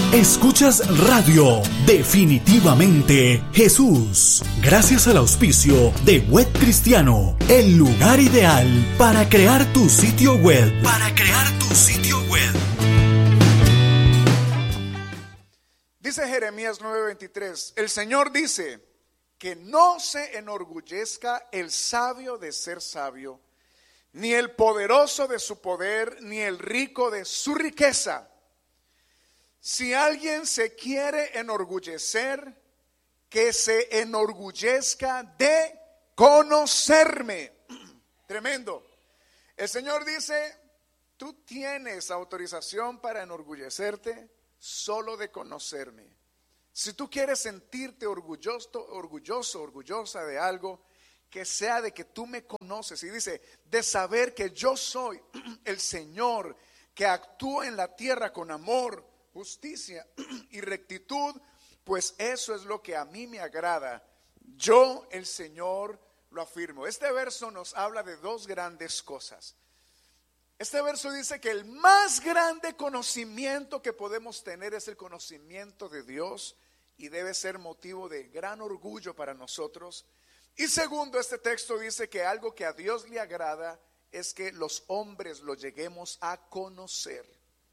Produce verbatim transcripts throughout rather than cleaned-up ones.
Escuchas Radio Definitivamente Jesús, gracias al auspicio de Web Cristiano, el lugar ideal para crear tu sitio web. Para crear tu sitio web. Dice Jeremías nueve veintitrés, el Señor dice que no se enorgullezca el sabio de ser sabio, ni el poderoso de su poder, ni el rico de su riqueza. Si alguien se quiere enorgullecer, que se enorgullezca de conocerme. Tremendo. El Señor dice, tú tienes autorización para enorgullecerte solo de conocerme. Si tú quieres sentirte orgulloso, orgulloso, orgullosa de algo, que sea de que tú me conoces. Y dice, de saber que yo soy el Señor que actúa en la tierra con amor, justicia y rectitud, pues eso es lo que a mí me agrada. Yo, el Señor, lo afirmo. Este verso nos habla de dos grandes cosas. Este verso dice que el más grande conocimiento que podemos tener es el conocimiento de Dios y debe ser motivo de gran orgullo para nosotros. Y segundo, este texto dice que algo que a Dios le agrada es que los hombres lo lleguemos a conocer.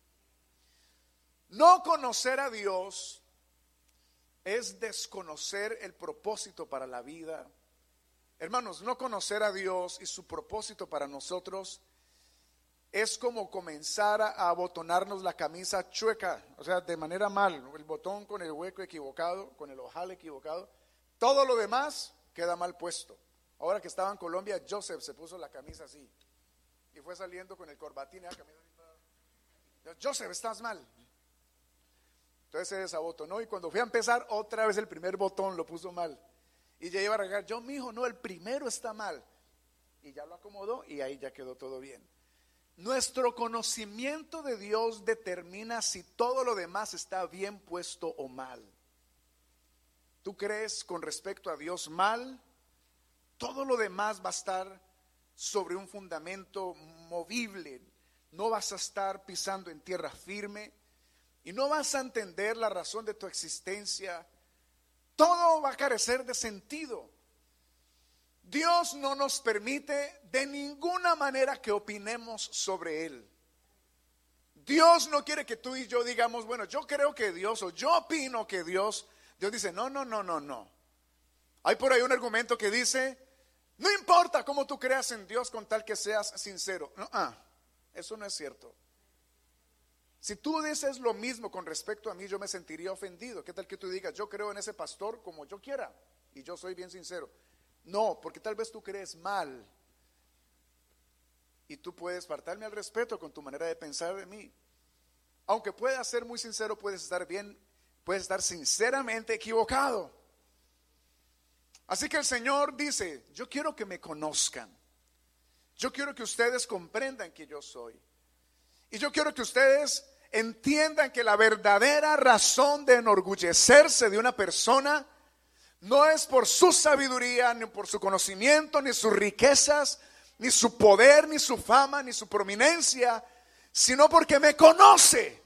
No conocer a Dios es desconocer el propósito para la vida. Hermanos, no conocer a Dios y su propósito para nosotros es como comenzar a abotonarnos la camisa chueca, o sea, de manera mal, el botón con el hueco equivocado, con el ojal equivocado, todo lo demás queda mal puesto. Ahora que estaba en Colombia, Joseph se puso la camisa así y fue saliendo con el corbatín y la camisa así. Joseph, estás mal. Entonces se desabotonó y cuando fui a empezar otra vez el primer botón lo puso mal y ya iba a arreglar. Yo, mijo, no, el primero está mal, y ya lo acomodó y ahí ya quedó todo bien. Nuestro conocimiento de Dios determina si todo lo demás está bien puesto o mal. ¿Tú crees con respecto a Dios mal? Todo lo demás va a estar sobre un fundamento movible. No vas a estar pisando en tierra firme y no vas a entender la razón de tu existencia. Todo va a carecer de sentido. Dios no nos permite de ninguna manera que opinemos sobre Él. Dios no quiere que tú y yo digamos, bueno, yo creo que Dios, o yo opino que Dios. Dios dice, no, no, no, no, no. Hay por ahí un argumento que dice, no importa cómo tú creas en Dios con tal que seas sincero. No, ah, eso no es cierto. Si tú dices lo mismo con respecto a mí, yo me sentiría ofendido. ¿Qué tal que tú digas, yo creo en ese pastor como yo quiera y yo soy bien sincero? No, porque tal vez tú crees mal y tú puedes faltarme al respeto con tu manera de pensar de mí. Aunque puedas ser muy sincero, puedes estar bien, puedes estar sinceramente equivocado. Así que el Señor dice, yo quiero que me conozcan. Yo quiero que ustedes comprendan que yo soy. Y yo quiero que ustedes entiendan que la verdadera razón de enorgullecerse de una persona no es por su sabiduría, ni por su conocimiento, ni sus riquezas, ni su poder, ni su fama, ni su prominencia, sino porque me conoce.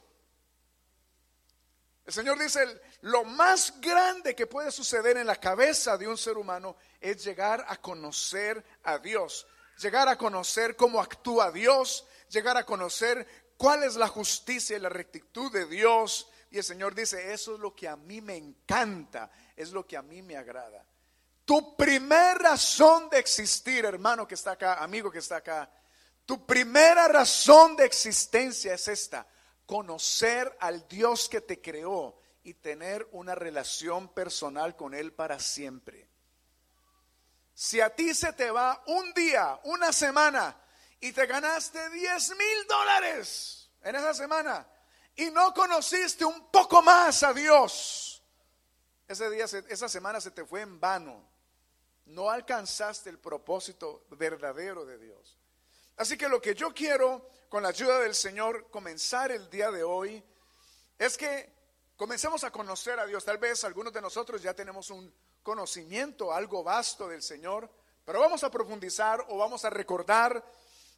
El Señor dice, lo más grande que puede suceder en la cabeza de un ser humano es llegar a conocer a Dios, llegar a conocer cómo actúa Dios, llegar a conocer cuál es la justicia y la rectitud de Dios. Y el Señor dice, eso es lo que a mí me encanta, es lo que a mí me agrada. Tu primera razón de existir, hermano que está acá, amigo que está acá, tu primera razón de existencia es esta: conocer al Dios que te creó y tener una relación personal con Él para siempre. Si a ti se te va un día, una semana, y te ganaste diez mil dólares en esa semana y no conociste un poco más a Dios, ese día, esa semana se te fue en vano. No alcanzaste el propósito verdadero de Dios. Así que lo que yo quiero, con la ayuda del Señor, comenzar el día de hoy es que comencemos a conocer a Dios. Tal vez algunos de nosotros ya tenemos un conocimiento algo vasto del Señor, pero vamos a profundizar o vamos a recordar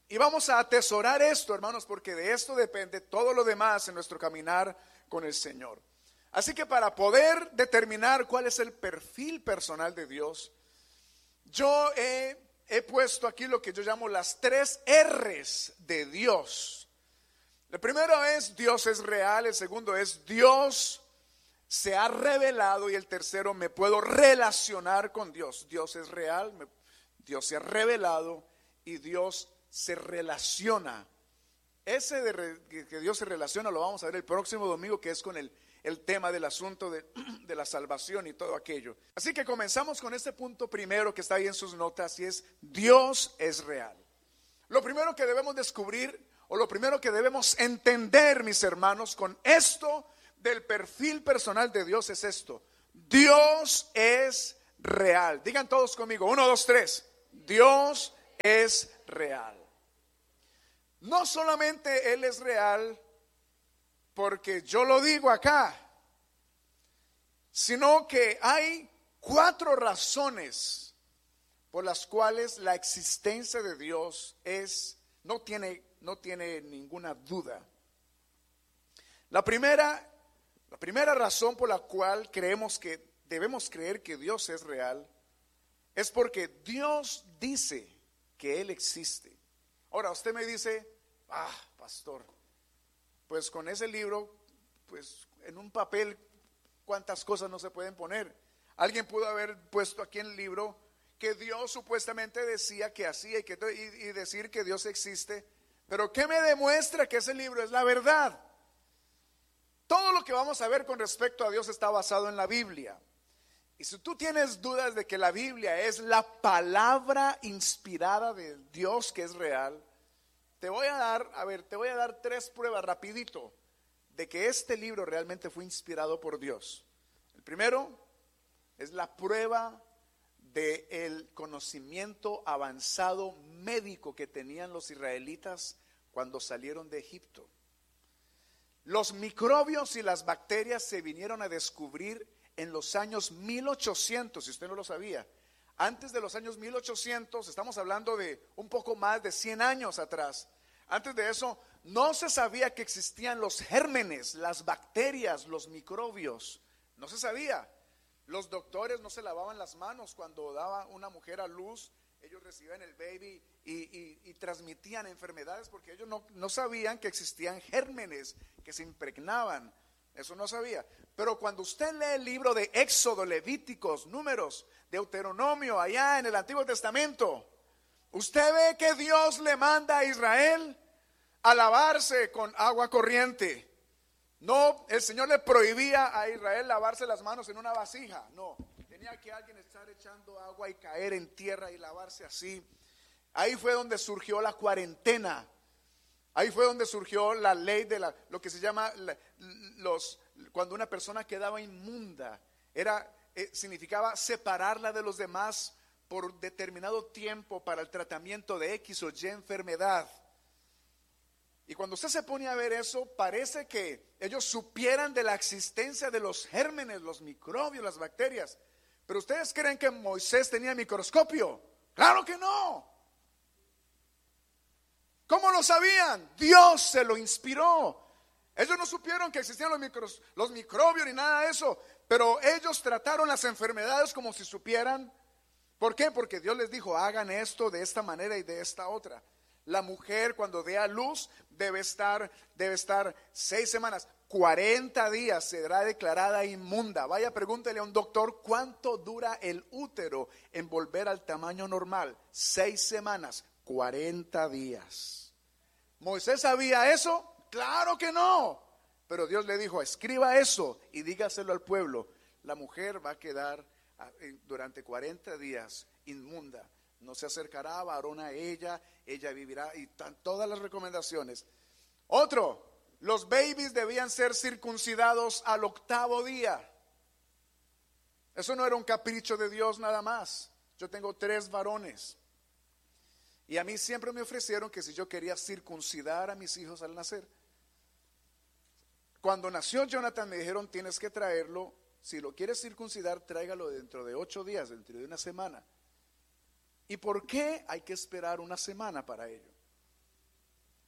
Y vamos a atesorar esto, hermanos, porque de esto depende todo lo demás en nuestro caminar con el Señor. Así que para poder determinar cuál es el perfil personal de Dios, yo he, he puesto aquí lo que yo llamo las tres R's de Dios. El primero es Dios es real, el segundo es Dios se ha revelado y el tercero me puedo relacionar con Dios. Dios es real, me, Dios se ha revelado y Dios se relaciona. Ese de re, que Dios se relaciona lo vamos a ver el próximo domingo, que es con el, el tema del asunto de, de la salvación y todo aquello. Así que comenzamos con este punto primero que está ahí en sus notas y es Dios es real. Lo primero que debemos descubrir o lo primero que debemos entender, mis hermanos, con esto del perfil personal de Dios es esto: Dios es real. Digan todos conmigo, uno, dos, tres. Dios es real. No solamente Él es real porque yo lo digo acá, sino que hay cuatro razones por las cuales la existencia de Dios es, no tiene, no tiene ninguna duda. La primera, la primera razón por la cual creemos que debemos creer que Dios es real es porque Dios dice que Él existe. Ahora usted me dice, ah, pastor, pues con ese libro, pues en un papel, ¿cuántas cosas no se pueden poner? Alguien pudo haber puesto aquí en el libro que Dios supuestamente decía que hacía y, que, y, y decir que Dios existe, pero ¿qué me demuestra que ese libro es la verdad? Todo lo que vamos a ver con respecto a Dios está basado en la Biblia. Y si tú tienes dudas de que la Biblia es la palabra inspirada de Dios que es real, te voy a dar, a ver, te voy a dar tres pruebas rapidito de que este libro realmente fue inspirado por Dios. El primero es la prueba del conocimiento avanzado médico que tenían los israelitas cuando salieron de Egipto. Los microbios y las bacterias se vinieron a descubrir en los años mil ochocientos, si usted no lo sabía. Antes de los años mil ochocientos, estamos hablando de un poco más de cien años atrás. Antes de eso, no se sabía que existían los gérmenes, las bacterias, los microbios. No se sabía. Los doctores no se lavaban las manos cuando daba una mujer a luz. Ellos recibían el baby y, y, y transmitían enfermedades porque ellos no, no sabían que existían gérmenes que se impregnaban. Eso no sabía. Pero cuando usted lee el libro de Éxodo, Levíticos, Números, Deuteronomio, allá en el Antiguo Testamento, usted ve que Dios le manda a Israel a lavarse con agua corriente. No, el Señor le prohibía a Israel lavarse las manos en una vasija. No, tenía que alguien estar echando agua y caer en tierra y lavarse así. Ahí fue donde surgió la cuarentena. Ahí fue donde surgió la ley de la, lo que se llama la, los, cuando una persona quedaba inmunda, era, eh, significaba separarla de los demás por determinado tiempo para el tratamiento de X o Y enfermedad. Y cuando usted se pone a ver eso, parece que ellos supieran de la existencia de los gérmenes, los microbios, las bacterias. Pero ustedes creen que Moisés tenía microscopio. ¡Claro que no! ¿Cómo lo sabían? Dios se lo inspiró. Ellos no supieron que existían los, micros, los microbios ni nada de eso, pero ellos trataron las enfermedades como si supieran. ¿Por qué? Porque Dios les dijo, hagan esto de esta manera y de esta otra. La mujer cuando dé a luz debe estar, debe estar seis semanas, cuarenta días será declarada inmunda. Vaya, pregúntele a un doctor cuánto dura el útero en volver al tamaño normal. Seis semanas, cuarenta días. ¿Moisés sabía eso? Claro que no. Pero Dios le dijo, escriba eso y dígaselo al pueblo. La mujer va a quedar durante cuarenta días inmunda. No se acercará a varón a ella, ella vivirá, y tan, todas las recomendaciones. Otro, los babies debían ser circuncidados al octavo día. Eso no era un capricho de Dios nada más. Yo tengo tres varones. Y a mí siempre me ofrecieron que si yo quería circuncidar a mis hijos al nacer. Cuando nació Jonathan me dijeron, tienes que traerlo, si lo quieres circuncidar, tráigalo dentro de ocho días, dentro de una semana. ¿Y por qué hay que esperar una semana para ello?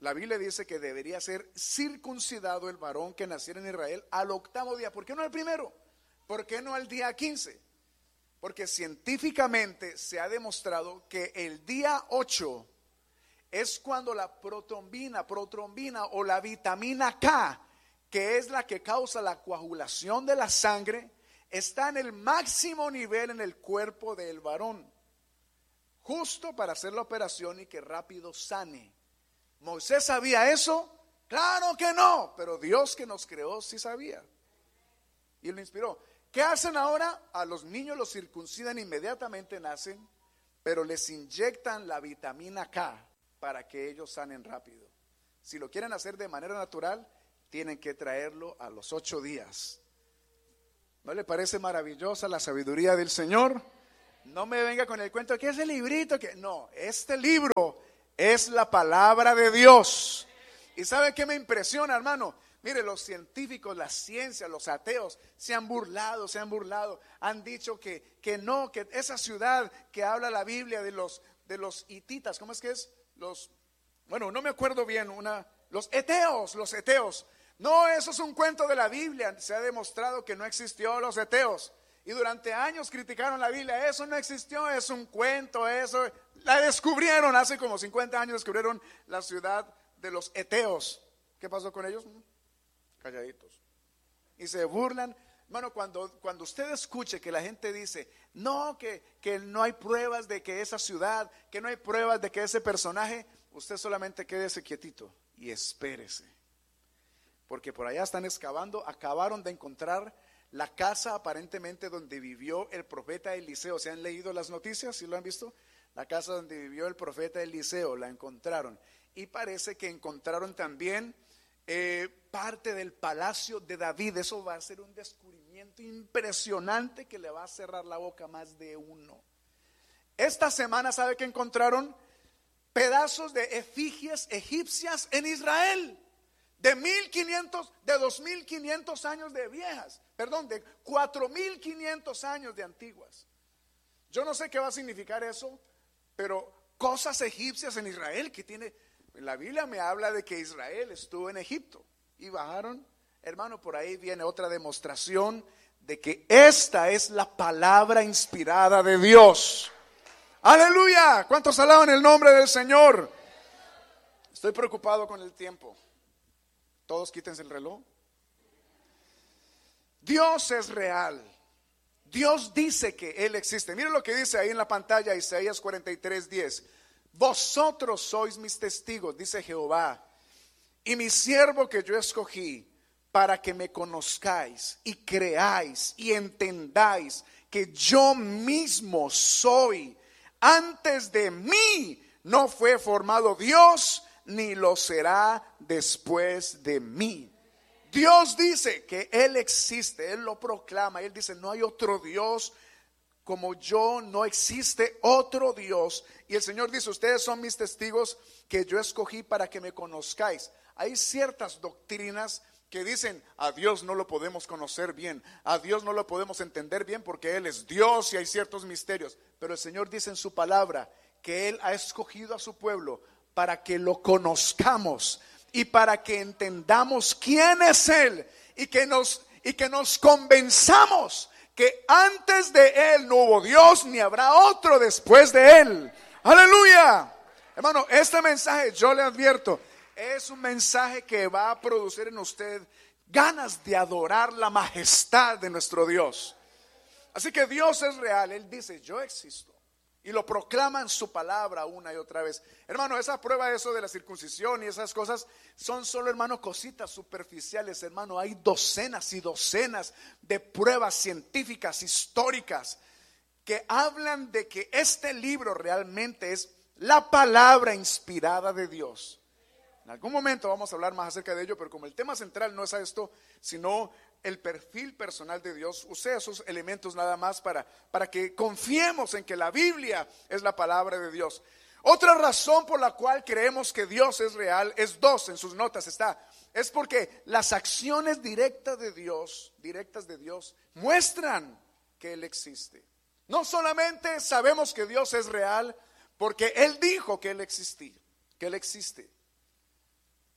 La Biblia dice que debería ser circuncidado el varón que naciera en Israel al octavo día. ¿Por qué no al primero? ¿Por qué no al día quince? Porque científicamente se ha demostrado que el día ocho es cuando la protrombina, protrombina o la vitamina K, que es la que causa la coagulación de la sangre, está en el máximo nivel en el cuerpo del varón, justo para hacer la operación y que rápido sane. ¿Moisés sabía eso? Claro que no, pero Dios que nos creó sí sabía y lo inspiró. ¿Qué hacen ahora? A los niños los circuncidan, inmediatamente nacen, pero les inyectan la vitamina K para que ellos sanen rápido. Si lo quieren hacer de manera natural, tienen que traerlo a los ocho días. ¿No le parece maravillosa la sabiduría del Señor? No me venga con el cuento que es el librito que no, este libro es la palabra de Dios. ¿Y sabe qué me impresiona, hermano? Mire, los científicos, la ciencia, los ateos se han burlado, se han burlado, han dicho que, que no, que esa ciudad que habla la Biblia de los, de los hititas, ¿cómo es que es? Los, bueno, no me acuerdo bien, una, los eteos, los eteos. No, eso es un cuento de la Biblia, se ha demostrado que no existió los eteos. Y durante años criticaron la Biblia, eso no existió, es un cuento, eso. La descubrieron, hace como cincuenta años descubrieron la ciudad de los eteos. ¿Qué pasó con ellos? Calladitos. Y se burlan. Hermano, cuando, cuando usted escuche que la gente dice, no, que, que no hay pruebas de que esa ciudad, que no hay pruebas de que ese personaje, usted solamente quédese quietito y espérese. Porque por allá están excavando, acabaron de encontrar la casa aparentemente donde vivió el profeta Eliseo. ¿Se han leído las noticias? ¿Sí lo han visto? La casa donde vivió el profeta Eliseo, la encontraron. Y parece que encontraron también eh, parte del palacio de David. Eso va a ser un descubrimiento impresionante que le va a cerrar la boca a más de uno. Esta semana, ¿sabe qué encontraron? Pedazos de efigies egipcias en Israel. De mil quinientos, de dos mil quinientos años de viejas, perdón, de cuatro mil quinientos años de antiguas. Yo no sé qué va a significar eso, pero cosas egipcias en Israel que tiene, la Biblia me habla de que Israel estuvo en Egipto y bajaron, hermano, por ahí viene otra demostración de que esta es la palabra inspirada de Dios. Aleluya, ¿cuántos alaban el nombre del Señor? Estoy preocupado con el tiempo. Todos quítense el reloj. Dios es real. Dios dice que Él existe. Miren lo que dice ahí en la pantalla, Isaías cuarenta y tres, diez. Vosotros sois mis testigos, dice Jehová, y mi siervo que yo escogí, para que me conozcáis y creáis y entendáis que yo mismo soy. Antes de mí no fue formado Dios, ni lo será después de mí. Dios dice que Él existe, Él lo proclama, Él dice no hay otro Dios como yo, no existe otro Dios. Y el Señor dice, ustedes son mis testigos que yo escogí para que me conozcáis. Hay ciertas doctrinas que dicen a Dios no lo podemos conocer bien, a Dios no lo podemos entender bien porque Él es Dios y hay ciertos misterios. Pero el Señor dice en su palabra que Él ha escogido a su pueblo para que lo conozcamos y para que entendamos quién es Él y que nos, y que nos convenzamos que antes de Él no hubo Dios ni habrá otro después de Él. Aleluya. Hermano, este mensaje, yo le advierto, es un mensaje que va a producir en usted ganas de adorar la majestad de nuestro Dios. Así que Dios es real. Él dice, yo existo. Y lo proclama en su palabra una y otra vez. Hermano, esa prueba de eso de la circuncisión y esas cosas son solo, hermano, cositas superficiales. Hermano, hay docenas y docenas de pruebas científicas, históricas, que hablan de que este libro realmente es la palabra inspirada de Dios. En algún momento vamos a hablar más acerca de ello, pero como el tema central no es a esto, sino el perfil personal de Dios, usé esos elementos nada más para, para que confiemos en que la Biblia es la palabra de Dios. Otra razón por la cual creemos que Dios es real es dos, en sus notas está, es porque las acciones directas de Dios, directas de Dios, muestran que Él existe. No solamente sabemos que Dios es real porque Él dijo que Él existía, que Él existe.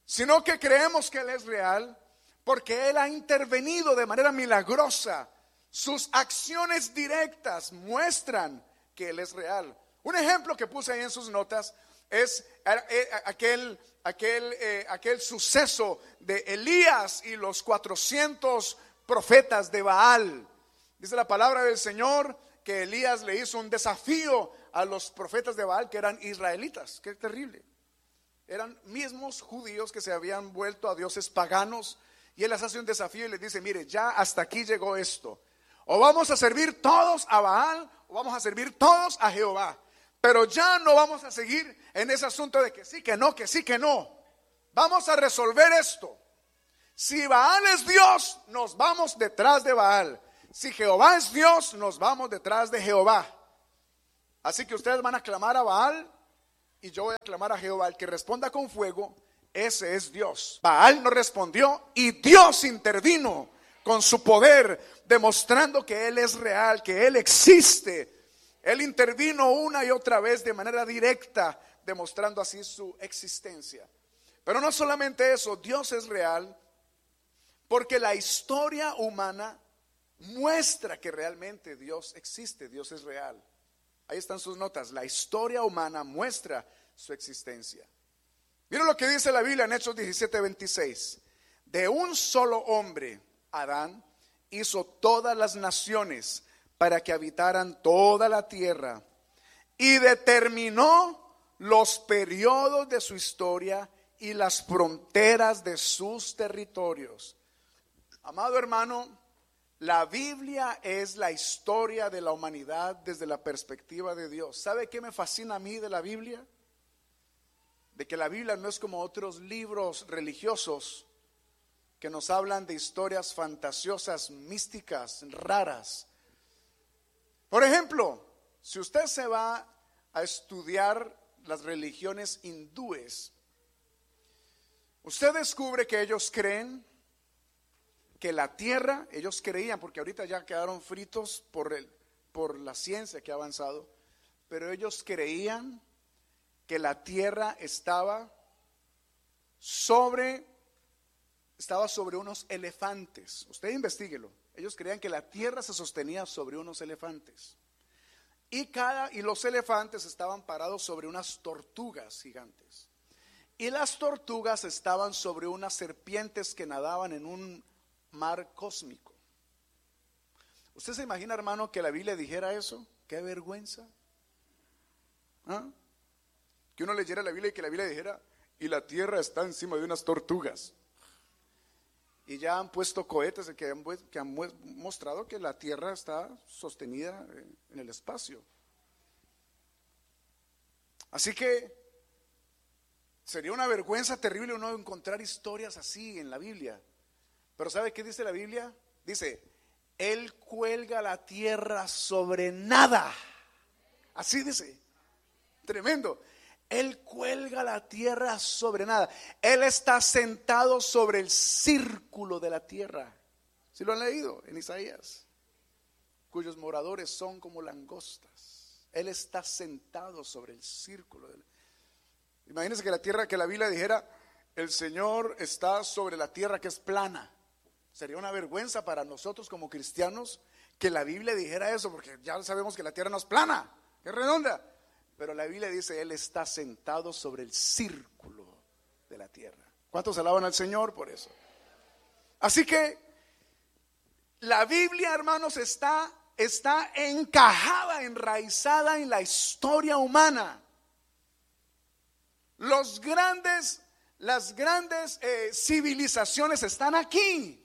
sino que creemos que Él es real porque Él ha intervenido de manera milagrosa. Sus acciones directas muestran que Él es real. Un ejemplo que puse ahí en sus notas es aquel, aquel, eh, aquel suceso de Elías y los cuatrocientos profetas de Baal. Dice la palabra del Señor que Elías le hizo un desafío a los profetas de Baal, que eran israelitas. Qué terrible. Eran mismos judíos que se habían vuelto a dioses paganos, y él les hace un desafío y les dice: mire, ya hasta aquí llegó esto. O vamos a servir todos a Baal, o vamos a servir todos a Jehová. Pero ya no vamos a seguir en ese asunto de que sí, que no, que sí, que no. Vamos a resolver esto. Si Baal es Dios, nos vamos detrás de Baal. Si Jehová es Dios, nos vamos detrás de Jehová. Así que ustedes van a clamar a Baal y yo voy a clamar a Jehová. El que responda con fuego, ese es Dios. Baal no respondió y Dios intervino con su poder, demostrando que Él es real, que Él existe. Él intervino una y otra vez de manera directa, demostrando así su existencia. Pero no solamente eso, Dios es real porque la historia humana muestra que realmente Dios existe, Dios es real. Ahí están sus notas. La historia humana muestra su existencia. Miren lo que dice la Biblia en Hechos diecisiete veintiséis. De un solo hombre, Adán, hizo todas las naciones para que habitaran toda la tierra, y determinó los periodos de su historia y las fronteras de sus territorios. Amado hermano, la Biblia es la historia de la humanidad desde la perspectiva de Dios. ¿Sabe qué me fascina a mí de la Biblia? De que la Biblia no es como otros libros religiosos que nos hablan de historias fantasiosas, místicas, raras. Por ejemplo, si usted se va a estudiar las religiones hindúes, usted descubre que ellos creen que la tierra, ellos creían, porque ahorita ya quedaron fritos por, el, por la ciencia que ha avanzado, pero ellos creían que la tierra estaba sobre, estaba sobre unos elefantes. Usted investíguelo. Ellos creían que la tierra se sostenía sobre unos elefantes. Y, cada, y los elefantes estaban parados sobre unas tortugas gigantes. Y las tortugas estaban sobre unas serpientes que nadaban en un mar cósmico. ¿Usted se imagina, hermano, que la Biblia dijera eso? ¡Qué vergüenza! ¿Ah? Que uno leyera la Biblia y que la Biblia dijera: y la tierra está encima de unas tortugas. Y ya han puesto cohetes que han, que han mostrado que la tierra está sostenida en el espacio. Así que sería una vergüenza terrible uno encontrar historias así en la Biblia. Pero ¿sabe qué dice la Biblia? Dice: Él cuelga la tierra sobre nada. Así dice. Tremendo. Él cuelga la tierra sobre nada. Él está sentado sobre el círculo de la tierra. ¿Sí lo han leído en Isaías? Cuyos moradores son como langostas. Él está sentado sobre el círculo de la... Imagínense que la tierra, que la Biblia dijera: el Señor está sobre la tierra que es plana. Sería una vergüenza para nosotros como cristianos que la Biblia dijera eso, porque ya sabemos que la tierra no es plana, que es redonda. Pero la Biblia dice: Él está sentado sobre el círculo de la tierra. ¿Cuántos alaban al Señor por eso? Así que la Biblia, hermanos, está, está encajada, enraizada en la historia humana. Los grandes, las grandes eh, civilizaciones están aquí.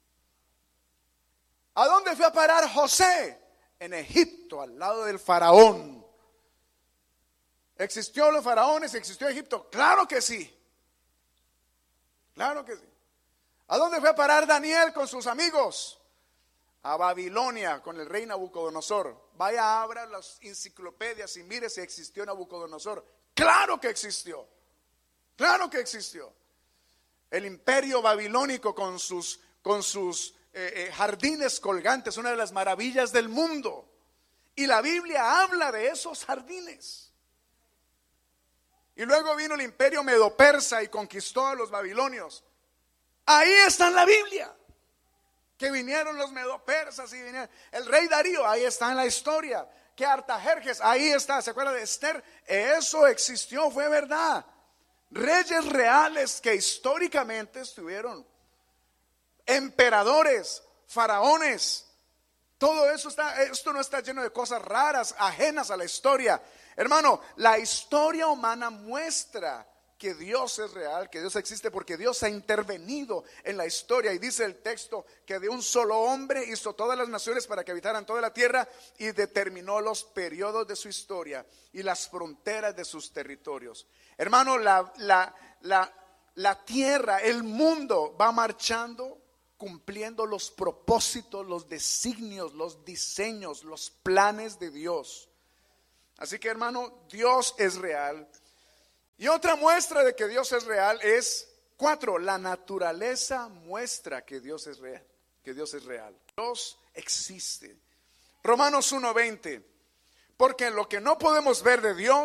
¿A dónde fue a parar José? En Egipto, al lado del faraón. ¿Existió los faraones? ¿Existió Egipto? Claro que sí. Claro que sí. ¿A dónde fue a parar Daniel con sus amigos? A Babilonia con el rey Nabucodonosor. Vaya, abra las enciclopedias y mire si existió Nabucodonosor. Claro que existió. Claro que existió. El imperio babilónico con sus, con sus eh, eh, jardines colgantes, una de las maravillas del mundo. Y la Biblia habla de esos jardines. Y luego vino el imperio medo-persa y conquistó a los babilonios. Ahí está en la Biblia que vinieron los medo-persas y vinieron. El rey Darío, ahí está en la historia. Que Artajerjes, ahí está. ¿Se acuerda de Esther? Eso existió, fue verdad. Reyes reales que históricamente estuvieron. Emperadores, faraones. Todo eso está, esto no está lleno de cosas raras, ajenas a la historia. Hermano, la historia humana muestra que Dios es real, que Dios existe, porque Dios ha intervenido en la historia. Y dice el texto que de un solo hombre hizo todas las naciones para que habitaran toda la tierra y determinó los periodos de su historia y las fronteras de sus territorios. Hermano, la, la, la, la tierra, el mundo va marchando, cumpliendo los propósitos, los designios, los diseños, los planes de Dios. Así que, hermano, Dios es real. Y otra muestra de que Dios es real es, cuatro, la naturaleza muestra que Dios es real, que Dios es real. Dios existe. Romanos uno veinte, porque lo que no podemos ver de Dios